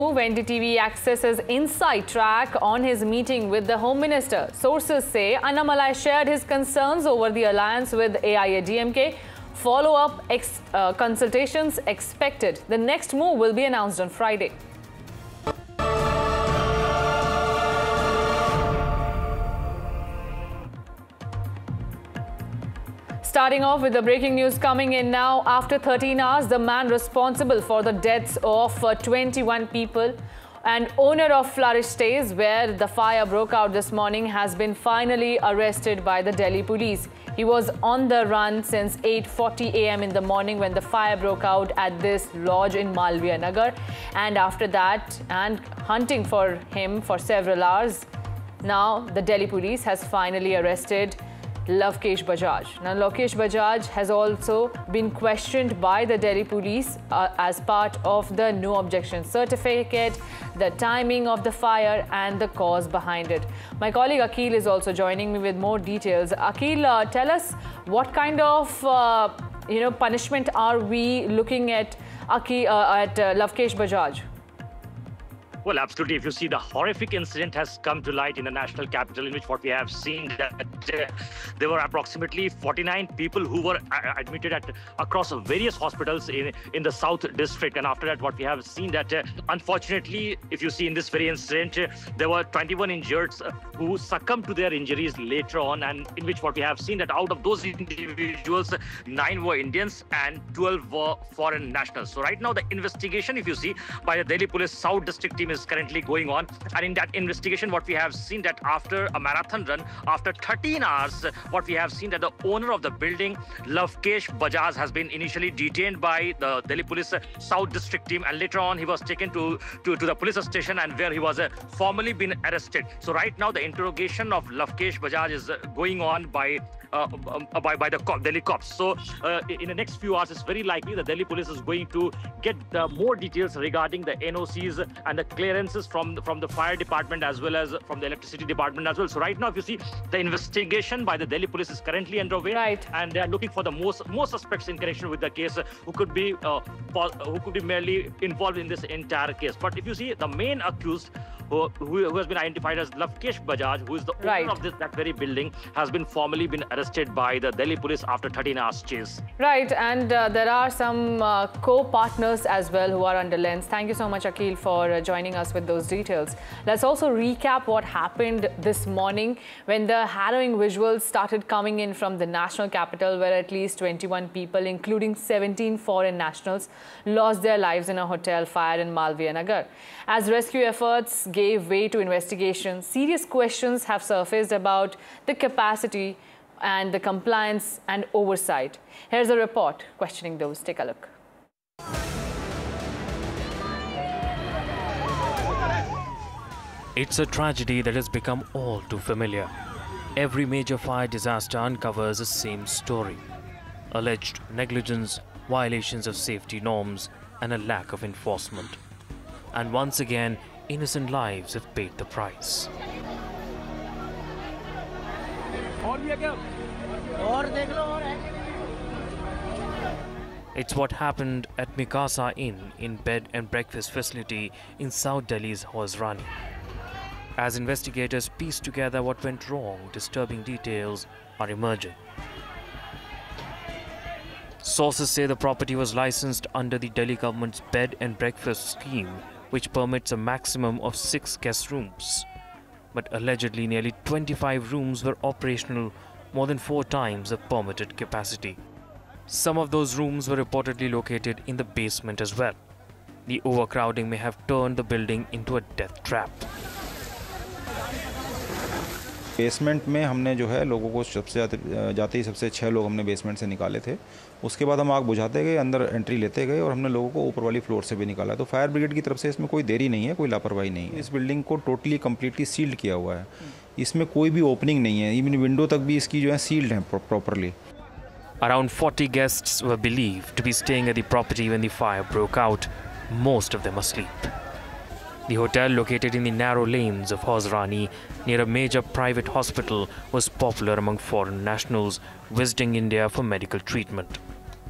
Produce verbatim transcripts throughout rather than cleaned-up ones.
N D T V accesses inside track on his meeting with the Home Minister. Sources say Annamalai shared his concerns over the alliance with A I A D M K. Follow-up ex uh, consultations expected. The next move will be announced on Friday. Starting off with the breaking news coming in now. After thirteen hours, the man responsible for the deaths of uh, twenty-one people and owner of Flourish Stays, where the fire broke out this morning, has been finally arrested by the Delhi police. He was on the run since eight forty a m in the morning when the fire broke out at this lodge in Malviya Nagar. And after that, and hunting for him for several hours, now the Delhi police has finally arrested Lavkesh Bajaj. Now, Lavkesh Bajaj has also been questioned by the Delhi police uh, as part of the no objection certificate, the timing of the fire and the cause behind it. My colleague Akil is also joining me with more details. Akil, uh, tell us what kind of uh, you know punishment are we looking at Akil, uh, at uh, Lavkesh Bajaj? Well, absolutely. If you see, the horrific incident has come to light in the national capital, in which what we have seen that uh, there were approximately forty-nine people who were uh, admitted at across various hospitals in in the South District. And after that, what we have seen that uh, unfortunately, if you see in this very incident, uh, there were twenty-one injured uh, who succumbed to their injuries later on, and in which what we have seen that out of those individuals, nine were Indians and twelve were foreign nationals. So right now, the investigation, if you see, by the Delhi Police South District team is currently going on, and in that investigation what we have seen that after a marathon run, after thirteen hours, what we have seen that the owner of the building, Lavkesh Bajaj, has been initially detained by the Delhi Police South District team, and later on he was taken to to, to the police station, and where he was uh, formally been arrested. So right now the interrogation of Lavkesh Bajaj is uh, going on by uh, um, by, by the cop, Delhi cops. So uh, in the next few hours it's very likely the Delhi Police is going to get uh, more details regarding the N O Cs and the clearances from the, from the fire department as well as from the electricity department as well. So right now, if you see, the investigation by the Delhi police is currently underway, right, and they are looking for the most more suspects in connection with the case uh, who could be uh, who could be merely involved in this entire case. But if you see, the main accused, who, who, who has been identified as Lavkesh Bajaj, who is the right. owner of this, that very building, has been formally been arrested by the Delhi police after thirteen hours chase. Right, and uh, there are some uh, co-partners as well who are under lens. Thank you so much, Akil, for uh, joining us with those details. Let's also recap what happened this morning when the harrowing visuals started coming in from the national capital, where at least twenty-one people, including seventeen foreign nationals, lost their lives in a hotel fire in Malviya Nagar. As rescue efforts gave way to investigation, serious questions have surfaced about the capacity and the compliance and oversight. Here's a report questioning those. Take a look. It's a tragedy that has become all too familiar. Every major fire disaster uncovers the same story: alleged negligence, violations of safety norms, and a lack of enforcement. And once again, innocent lives have paid the price. It's what happened at Mikasa Inn in bed and breakfast facility in South Delhi's Hosrani. As investigators piece together what went wrong, disturbing details are emerging. Sources say the property was licensed under the Delhi government's bed and breakfast scheme, which permits a maximum of six guest rooms. But allegedly nearly twenty-five rooms were operational, more than four times the permitted capacity. Some of those rooms were reportedly located in the basement as well. The overcrowding may have turned the building into a death trap. Basement में हमने जो है लोगों को सबसे जाते ही सबसे छः लोग हमने बेसमेंट से निकाले थे. उसके बाद हम आग बुझाते गए, अंदर एंट्री लेते गए और हमने लोगों को ऊपर वाली फ्लोर से भी निकाला. तो फायर ब्रिगेड की तरफ से इसमें कोई देरी नहीं है, कोई लापरवाही नहीं है. इस बिल्डिंग को टोटली कम्प्लीटली सील्ड किया हुआ है. इसमें कोई भी ओपनिंग नहीं है. इवन विंडो तक भी इसकी जो है सील्ड है properly. Around forty guests were believed to be staying at the property when the fire broke out, most of them asleep. The hotel, located in the narrow lanes of Hosrani near a major private hospital, was popular among foreign nationals visiting India for medical treatment.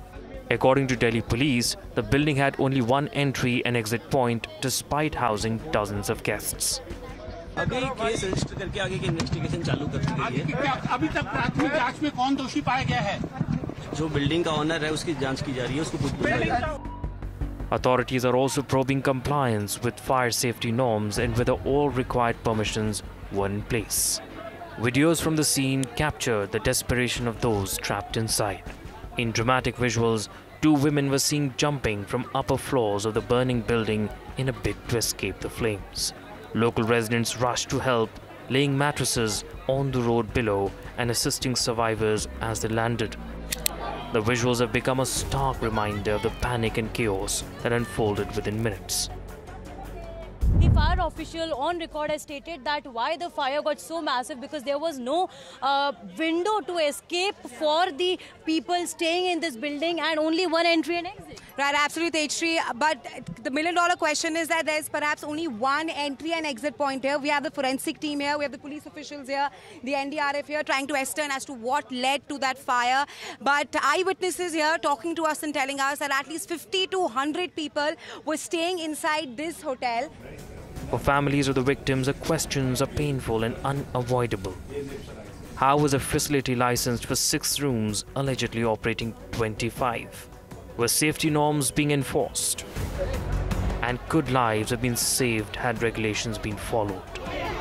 According to Delhi police, the building had only one entry and exit point despite housing dozens of guests. अभी case register करके आगे की investigation चालू कर दी गई है। अभी तक प्राथमिक जांच में कौन दोषी पाया गया है? जो बिल्डिंग का ऑनर है उसकी जांच की जा रही है, उसको पूछताछ। Authorities are also probing compliance with fire safety norms and whether all required permissions were in place. Videos from the scene capture the desperation of those trapped inside. In dramatic visuals, two women were seen jumping from upper floors of the burning building in a bid to escape the flames. Local residents rushed to help, laying mattresses on the road below and assisting survivors as they landed. The visuals have become a stark reminder of the panic and chaos that unfolded within minutes. The fire official on record has stated that why the fire got so massive because there was no uh, window to escape for the people staying in this building and only one entry and exit. Right, absolutely, Tejshri. But the million dollar question is that there's perhaps only one entry and exit point here. We have the forensic team here, we have the police officials here, the N D R F here trying to ascertain as to what led to that fire. But eyewitnesses here talking to us and telling us that at least fifty to one hundred people were staying inside this hotel. For families of the victims, the questions are painful and unavoidable. How was a facility licensed for six rooms allegedly operating twenty-five? Were safety norms being enforced? And could lives have been saved had regulations been followed?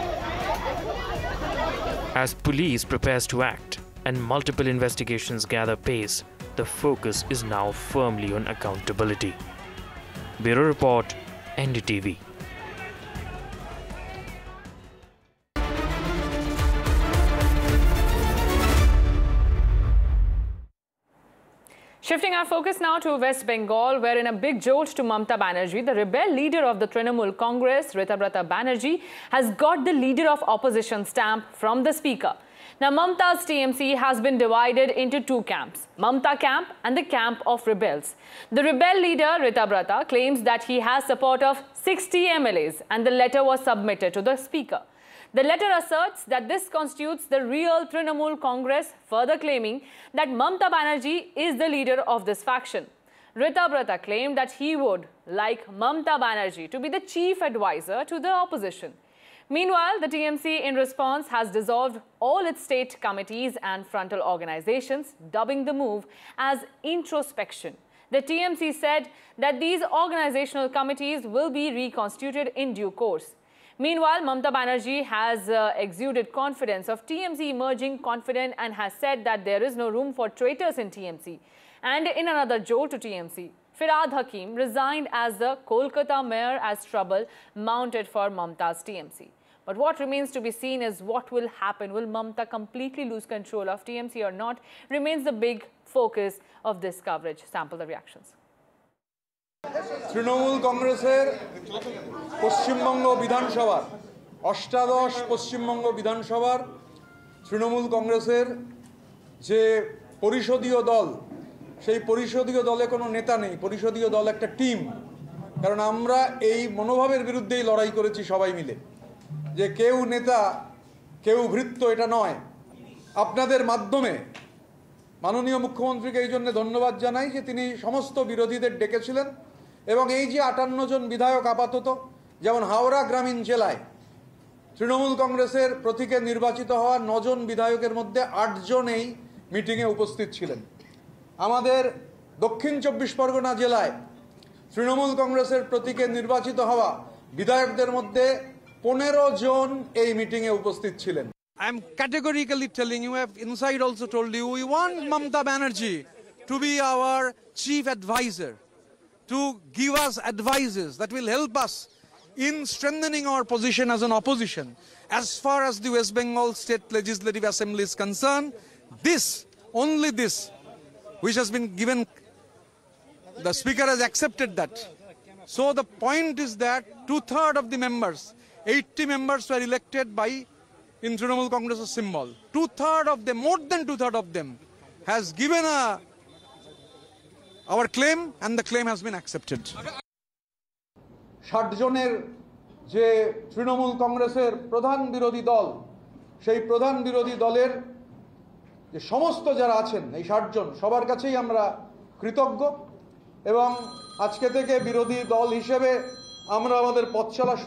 As police prepares to act and multiple investigations gather pace, the focus is now firmly on accountability. Bureau Report, N D T V. Shifting our focus now to West Bengal, where in a big jolt to Mamata Banerjee, the rebel leader of the Trinamool Congress, Ritabrata Banerjee, has got the leader of opposition stamp from the speaker. Now, Mamata's T M C has been divided into two camps, Mamata camp and the camp of rebels. The rebel leader, Ritabrata, claims that he has support of sixty M L As and the letter was submitted to the speaker. The letter asserts that this constitutes the real Trinamool Congress, further claiming that Mamata Banerjee is the leader of this faction. Ritabrata claimed that he would like Mamata Banerjee to be the chief advisor to the opposition. Meanwhile, the T M C in response has dissolved all its state committees and frontal organizations, dubbing the move as introspection. The T M C said that these organizational committees will be reconstituted in due course. Meanwhile, Mamata Banerjee has uh, exuded confidence of T M C emerging confident and has said that there is no room for traitors in T M C. And in another jolt to T M C, Firhad Hakim resigned as the Kolkata mayor as trouble mounted for Mamata's T M C. But what remains to be seen is what will happen. Will Mamata completely lose control of T M C or not? Remains the big focus of this coverage. Sample the reactions. Trinamool কংগ্রেসের পশ্চিমবঙ্গ বিধানসভার অষ্টাদশ পশ্চিমবঙ্গ বিধানসভার তৃণমূল কংগ্রেসের যে পরিষদীয় দল সেই পরিষদীয় দলে কোনো নেতা নেই, পরিষদীয় দল একটা টিম। কারণ আমরা এই মনোভাবের বিরুদ্ধেই লড়াই করেছি সবাই মিলে, যে কেউ নেতা কেউ ভৃত্য এটা নয়। আপনাদের মাধ্যমে মাননীয় মুখ্যমন্ত্রীকে এই জন্য ধন্যবাদ জানাই যে তিনি সমস্ত বিরোধীদের ডেকেছিলেন এবং এই যে আটান্ন জন বিধায়ক আপাতত, যেমন হাওড়া গ্রামীণ জেলায় তৃণমূল কংগ্রেসের প্রতীকে নির্বাচিত হওয়া নজন বিধায়কের মধ্যে আটজন এই মিটিংয়ে উপস্থিত ছিলেন। আমাদের দক্ষিণ চব্বিশ পরগনা জেলায় তৃণমূল কংগ্রেসের প্রতীকে নির্বাচিত হওয়া বিধায়কদের মধ্যে পনেরো জন এই মিটিংয়ে উপস্থিত ছিলেন। I am categorically telling you, I have inside also told you, we want Mamata Banerjee to be our chief advisor, to give us advices that will help us in strengthening our position as an opposition. As far as the West Bengal State Legislative Assembly is concerned, this, only this, which has been given, the Speaker has accepted that. So the point is that two-thirds of the members, eighty members were elected by in Trinamool Congress's symbol. Two-thirds of them, more than two-thirds of them, has given a, our claim and the claim has been accepted. ষাট জনের যে তৃণমূল কংগ্রেসের প্রধান বিরোধী দল, সেই প্রধান বিরোধী দলের যে সমস্ত যারা আছেন এই ষাট জন সবার কাছেই আমরা কৃতজ্ঞ এবং আজকে থেকে বিরোধী দল হিসেবে আমরা আমাদের পথ চলা